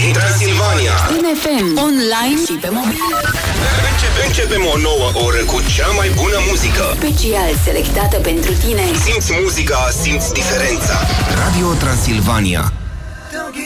din Transilvania. Din FM, online și pe mobil. Începem o nouă oră cu cea mai bună muzică. Special selectată pentru tine. Simți muzica, simți diferența. Radio Transilvania.